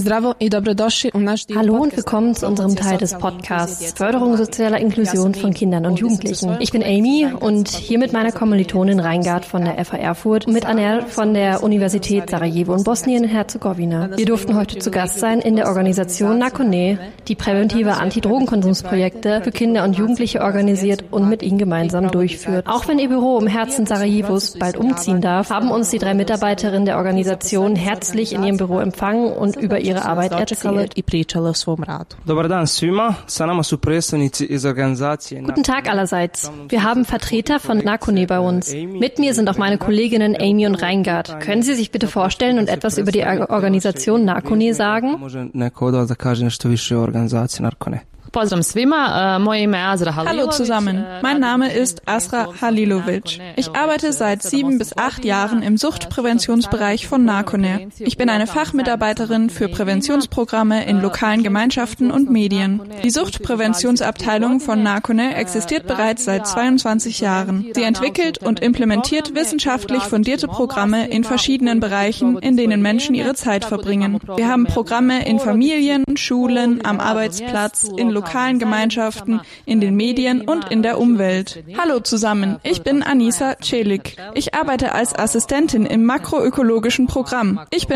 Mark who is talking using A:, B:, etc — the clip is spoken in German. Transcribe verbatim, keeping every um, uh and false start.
A: Hallo und willkommen zu unserem Teil des Podcasts Förderung sozialer Inklusion von Kindern und Jugendlichen. Ich bin Amy und hier mit meiner Kommilitonin Reingard von der F H Erfurt und mit Aner von der Universität Sarajevo in Bosnien-Herzegowina. Wir durften heute zu Gast sein in der Organisation Nakone, die präventive Antidrogenkonsumsprojekte für Kinder und Jugendliche organisiert und mit ihnen gemeinsam durchführt. Auch wenn ihr Büro im Herzen Sarajevos bald umziehen darf, haben uns die drei Mitarbeiterinnen der Organisation herzlich in ihrem Büro empfangen und über ihre Arbeit erzählt. Guten Tag allerseits. Wir haben Vertreter von Nakone bei uns. Mit mir sind auch meine Kolleginnen Amy und Reingard. Können Sie sich bitte vorstellen und etwas über die Organisation Nakone sagen?
B: Hallo zusammen, mein Name ist Asra Halilovic. Ich arbeite seit sieben bis acht Jahren im Suchtpräventionsbereich von Nakone. Ich bin eine Fachmitarbeiterin für Präventionsprogramme in lokalen Gemeinschaften und Medien. Die Suchtpräventionsabteilung von Nakone existiert bereits seit zweiundzwanzig Jahren. Sie entwickelt und implementiert wissenschaftlich fundierte Programme in verschiedenen Bereichen, in denen Menschen ihre Zeit verbringen. Wir haben Programme in Familien, Schulen, am Arbeitsplatz, in lokalen Gemeinschaften, in den Medien und in der Umwelt. Hallo zusammen, ich bin Anissa Celik. Ich arbeite als Assistentin im makroökologischen Programm. Ich bin